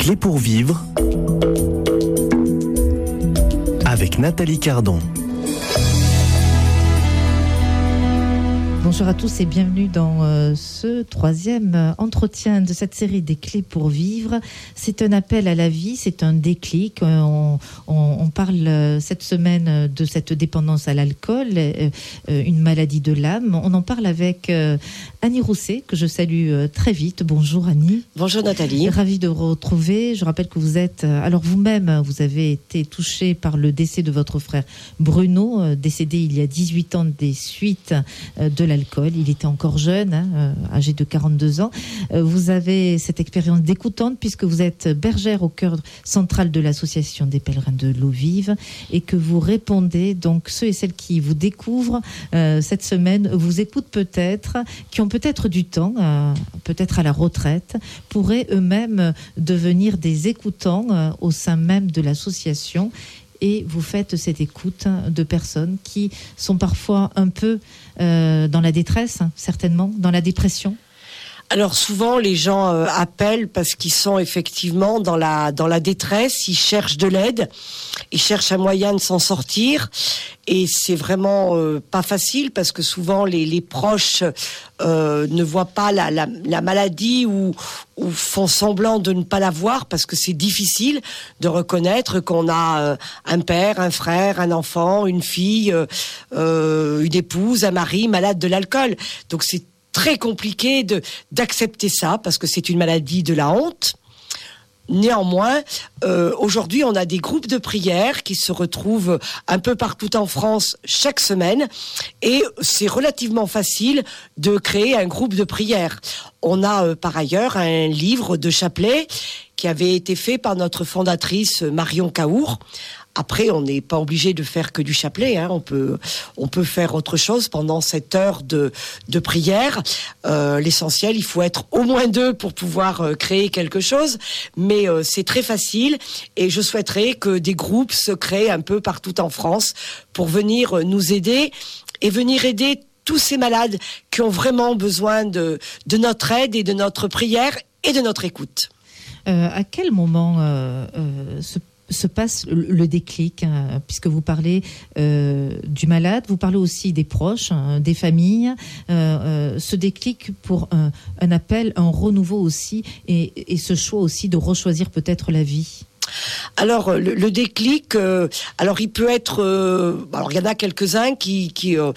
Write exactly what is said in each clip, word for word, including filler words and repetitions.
clés pour vivre avec Nathalie Cardon. Bonjour à tous et bienvenue dans euh, ce troisième euh, entretien de cette série des clés pour vivre. C'est un appel à la vie, c'est un déclic. Euh, on, on, on parle euh, cette semaine de cette dépendance à l'alcool, euh, euh, une maladie de l'âme. On en parle avec euh, Annie Rousset, que je salue euh, très vite. Bonjour Annie. Bonjour Nathalie. Ravie de vous retrouver. Je rappelle que vous êtes, euh, alors vous-même, vous avez été touchée par le décès de votre frère Bruno, euh, décédé il y a dix-huit ans des suites euh, de l'alcool. Il était encore jeune, hein, âgé de quarante-deux ans. Vous avez cette expérience d'écoutante puisque vous êtes bergère au cœur central de l'association des pèlerins de l'eau vive et que vous répondez, donc ceux et celles qui vous découvrent euh, cette semaine, vous écoutent peut-être, qui ont peut-être du temps, euh, peut-être à la retraite, pourraient eux-mêmes devenir des écoutants euh, au sein même de l'association. Et vous faites cette écoute de personnes qui sont parfois un peu euh, dans la détresse, certainement, dans la dépression. Alors souvent les gens euh, appellent parce qu'ils sont effectivement dans la dans la détresse, ils cherchent de l'aide, ils cherchent un moyen de s'en sortir et c'est vraiment euh, pas facile parce que souvent les les proches euh, ne voient pas la la, la maladie ou ou font semblant de ne pas la voir parce que c'est difficile de reconnaître qu'on a euh, un père, un frère, un enfant, une fille, euh, euh, une épouse, un mari malade de l'alcool. Donc c'est très compliqué de d'accepter ça parce que c'est une maladie de la honte. Néanmoins, euh, aujourd'hui, on a des groupes de prière qui se retrouvent un peu partout en France chaque semaine et c'est relativement facile de créer un groupe de prière. On a euh, par ailleurs un livre de chapelet qui avait été fait par notre fondatrice Marion Caour. Après, on n'est pas obligé de faire que du chapelet, hein. On peut, on peut faire autre chose pendant cette heure de, de prière. Euh, l'essentiel, il faut être au moins deux pour pouvoir euh, créer quelque chose. Mais euh, c'est très facile et je souhaiterais que des groupes se créent un peu partout en France pour venir nous aider et venir aider tous ces malades qui ont vraiment besoin de, de notre aide et de notre prière et de notre écoute. Euh, à quel moment euh, euh, se se passe le déclic, hein, puisque vous parlez euh, du malade, vous parlez aussi des proches, hein, des familles, euh, euh, ce déclic pour un, un appel, un renouveau aussi, et, et ce choix aussi de rechoisir peut-être la vie. Alors le, le déclic, euh, alors il peut être, euh, alors il y en a quelques-uns qui qui euh,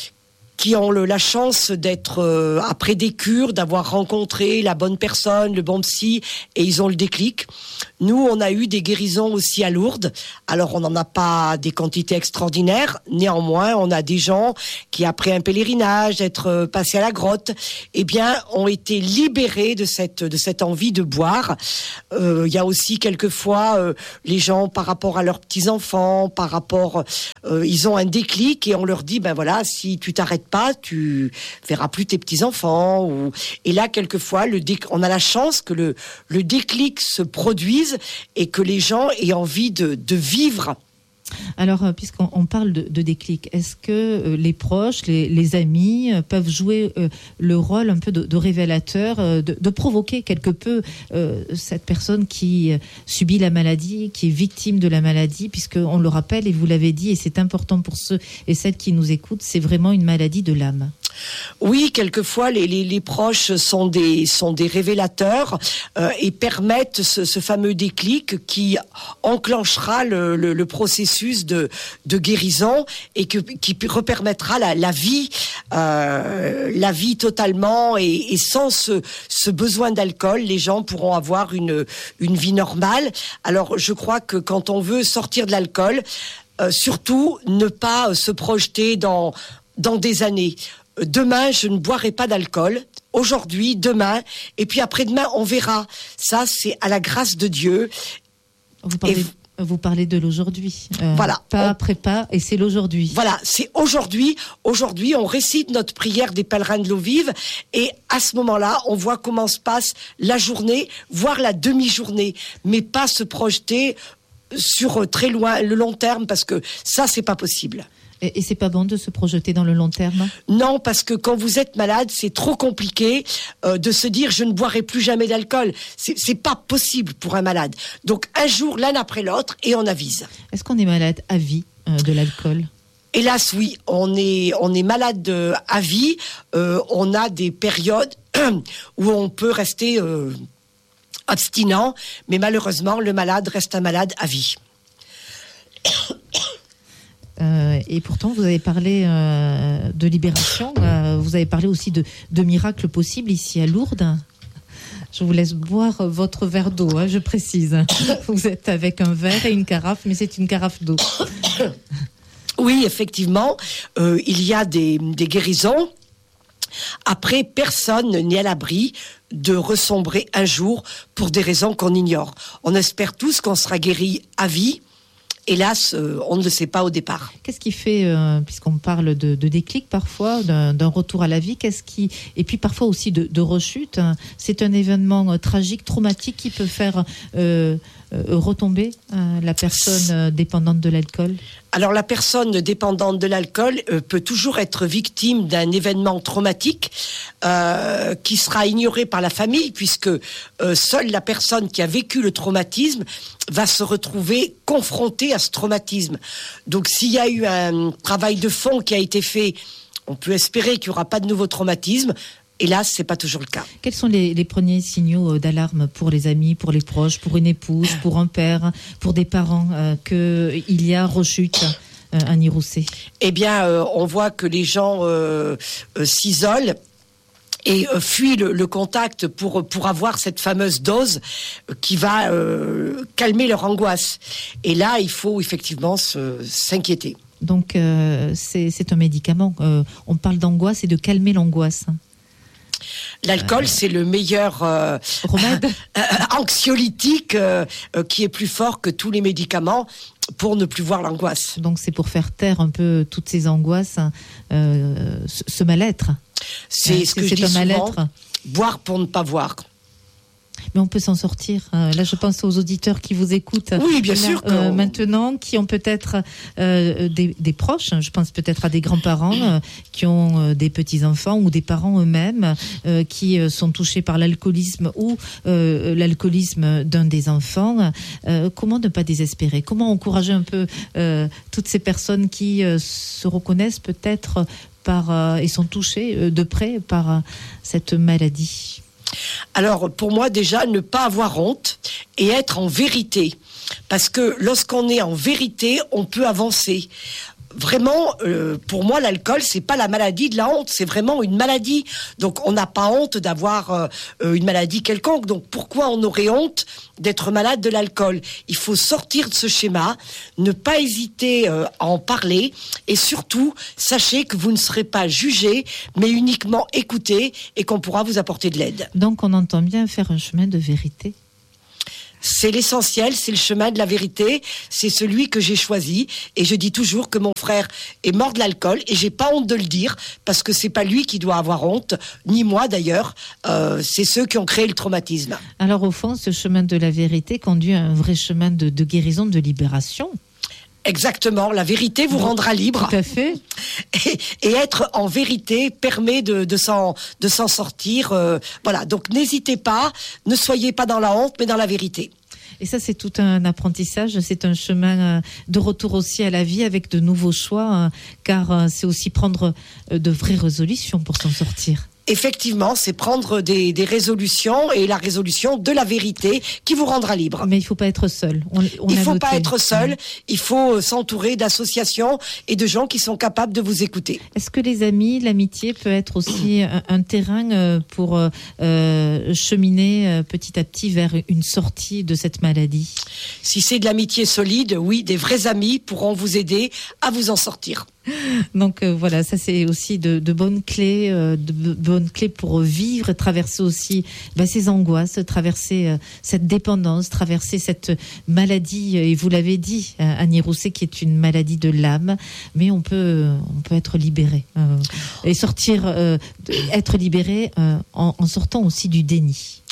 qui ont le, la chance d'être euh, après des cures, d'avoir rencontré la bonne personne, le bon psy, et ils ont le déclic. Nous, on a eu des guérisons aussi à Lourdes. Alors, on n'en a pas des quantités extraordinaires. Néanmoins, on a des gens qui, après un pèlerinage, être euh, passés à la grotte, eh bien, ont été libérés de cette de cette envie de boire. Il euh, y a aussi quelquefois euh, les gens par rapport à leurs petits enfants, par rapport, euh, ils ont un déclic et on leur dit, ben voilà, si tu t'arrêtes pas, tu verras plus tes petits-enfants. Ou... Et là, quelquefois, le déc... on a la chance que le, le déclic se produise et que les gens aient envie de, de vivre. Alors, puisqu'on on parle de, de déclic, est-ce que euh, les proches, les, les amis euh, peuvent jouer euh, le rôle un peu de, de révélateur, euh, de, de provoquer quelque peu euh, cette personne qui euh, subit la maladie, qui est victime de la maladie, puisqu'on le rappelle, et vous l'avez dit, et c'est important pour ceux et celles qui nous écoutent, c'est vraiment une maladie de l'âme. Oui, quelquefois les, les, les proches sont des sont des révélateurs euh, et permettent ce, ce fameux déclic qui enclenchera le, le, le processus de de guérison et que qui repermettra la, la vie euh, la vie totalement et, et sans ce ce besoin d'alcool, les gens pourront avoir une une vie normale. Alors je crois que quand on veut sortir de l'alcool, euh, surtout ne pas se projeter dans dans des années. Demain, je ne boirai pas d'alcool. Aujourd'hui, demain, et puis après-demain, on verra. Ça, c'est à la grâce de Dieu. Vous parlez, et... vous parlez de l'aujourd'hui. Euh, voilà. Pas on... après pas, et c'est l'aujourd'hui. Voilà, c'est aujourd'hui. Aujourd'hui, on récite notre prière des pèlerins de l'eau vive, et à ce moment-là, on voit comment se passe la journée, voire la demi-journée, mais pas se projeter sur très loin, le long terme, parce que ça, c'est pas possible. Et, et c'est pas bon de se projeter dans le long terme? Non, parce que quand vous êtes malade, c'est trop compliqué euh, de se dire je ne boirai plus jamais d'alcool. C'est, c'est pas possible pour un malade. Donc un jour l'un après l'autre et on avise. Est-ce qu'on est malade à vie euh, de l'alcool? Hélas, oui, on est on est malade de, à vie. Euh, on a des périodes où on peut rester euh, abstinent, mais malheureusement le malade reste un malade à vie. Euh, et pourtant, vous avez parlé euh, de libération, euh, vous avez parlé aussi de, de miracles possibles ici à Lourdes. Je vous laisse boire votre verre d'eau, hein, je précise. Vous êtes avec un verre et une carafe, mais c'est une carafe d'eau. Oui, effectivement, euh, il y a des, des guérisons. Après, personne n'est à l'abri de ressombrer un jour pour des raisons qu'on ignore. On espère tous qu'on sera guéri à vie. Hélas, euh, on ne le sait pas au départ. Qu'est-ce qui fait, euh, puisqu'on parle de, de déclic parfois, d'un, d'un retour à la vie, qu'est-ce qui, et puis parfois aussi de, de rechute, hein, c'est un événement euh, tragique, traumatique qui peut faire euh, euh, retomber euh, la personne euh, dépendante de l'alcool? Alors la personne dépendante de l'alcool euh, peut toujours être victime d'un événement traumatique euh, qui sera ignoré par la famille, puisque euh, seule la personne qui a vécu le traumatisme va se retrouver confrontée à ce traumatisme. Donc s'il y a eu un travail de fond qui a été fait, on peut espérer qu'il n'y aura pas de nouveau traumatisme. Hélas, c'est pas toujours le cas. Quels sont les, les premiers signaux d'alarme pour les amis, pour les proches, pour une épouse, pour un père, pour des parents, euh, qu'il y a rechute, euh, Annie Rousset? Eh bien, euh, on voit que les gens euh, euh, s'isolent et euh, fuient le, le contact pour pour avoir cette fameuse dose qui va euh, calmer leur angoisse. Et là, il faut effectivement se, s'inquiéter. Donc, euh, c'est, c'est un médicament. Euh, on parle d'angoisse et de calmer l'angoisse. L'alcool, euh, c'est le meilleur euh, remède euh, anxiolytique euh, euh, qui est plus fort que tous les médicaments pour ne plus voir l'angoisse. Donc, c'est pour faire taire un peu toutes ces angoisses, euh, ce, ce mal-être. C'est euh, ce que c'est je dis un souvent, mal-être. Boire pour ne pas voir. Mais on peut s'en sortir. Euh, là, je pense aux auditeurs qui vous écoutent. Oui, bien là, sûr. Euh, maintenant, qui ont peut-être euh, des, des proches. Je pense peut-être à des grands-parents euh, qui ont euh, des petits-enfants ou des parents eux-mêmes euh, qui euh, sont touchés par l'alcoolisme ou euh, l'alcoolisme d'un des enfants. Euh, comment ne pas désespérer? Comment encourager un peu euh, toutes ces personnes qui euh, se reconnaissent peut-être par euh, et sont touchées euh, de près par euh, cette maladie? Alors, pour moi, déjà, ne pas avoir honte et être en vérité. Parce que lorsqu'on est en vérité, on peut avancer. Vraiment, euh, pour moi, l'alcool, c'est pas la maladie de la honte, c'est vraiment une maladie. Donc, on n'a pas honte d'avoir euh, une maladie quelconque. Donc, pourquoi on aurait honte d'être malade de l'alcool? Il faut sortir de ce schéma, ne pas hésiter euh, à en parler, et surtout, sachez que vous ne serez pas jugé, mais uniquement écouté, et qu'on pourra vous apporter de l'aide. Donc, on entend bien faire un chemin de vérité. C'est l'essentiel, c'est le chemin de la vérité, c'est celui que j'ai choisi, et je dis toujours que mon frère est mort de l'alcool, et j'ai pas honte de le dire, parce que c'est pas lui qui doit avoir honte, ni moi d'ailleurs, euh, c'est ceux qui ont créé le traumatisme. Alors au fond, ce chemin de la vérité conduit à un vrai chemin de, de guérison, de libération. Exactement, la vérité vous bon, rendra libre. Tout à fait. Et, et être en vérité permet de, de, s'en, de s'en sortir. Euh, voilà, donc n'hésitez pas, ne soyez pas dans la honte, mais dans la vérité. Et ça, c'est tout un apprentissage, c'est un chemin de retour aussi à la vie avec de nouveaux choix, car c'est aussi prendre de vraies résolutions pour s'en sortir. Effectivement, c'est prendre des, des résolutions et la résolution de la vérité qui vous rendra libre. Mais il ne faut pas être seul. On, on il ne faut noté. pas être seul. Mmh. Il faut s'entourer d'associations et de gens qui sont capables de vous écouter. Est-ce que les amis, l'amitié peut être aussi un, un terrain pour euh, cheminer petit à petit vers une sortie de cette maladie? Si c'est de l'amitié solide, oui, des vrais amis pourront vous aider à vous en sortir. Donc euh, voilà, ça c'est aussi de, de bonnes clés, euh, de, de bonnes clés pour vivre, traverser aussi bah, ces angoisses, traverser euh, cette dépendance, traverser cette maladie. Et vous l'avez dit, euh, Annie Rousset, qui est une maladie de l'âme, mais on peut, on peut être libéré euh, et sortir, euh, être libéré euh, en, en sortant aussi du déni.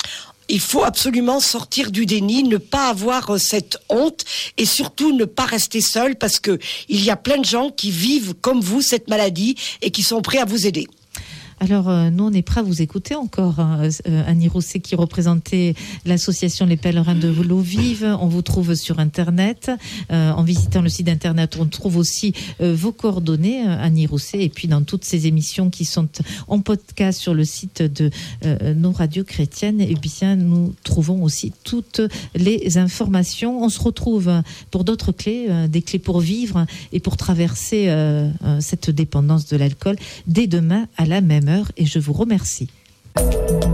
Il faut absolument sortir du déni, ne pas avoir cette honte et surtout ne pas rester seul parce que il y a plein de gens qui vivent comme vous cette maladie et qui sont prêts à vous aider. Alors, euh, nous, on est prêts à vous écouter encore. Hein. Euh, Annie Rousset, qui représentait l'association Les Pèlerins de l'Eau Vive. On vous trouve sur Internet. Euh, en visitant le site Internet, on trouve aussi euh, vos coordonnées, euh, Annie Rousset. Et puis, dans toutes ces émissions qui sont en podcast sur le site de euh, nos radios chrétiennes, eh bien, nous trouvons aussi toutes les informations. On se retrouve pour d'autres clés, euh, des clés pour vivre et pour traverser euh, euh, cette dépendance de l'alcool dès demain à la même heure, et je vous remercie.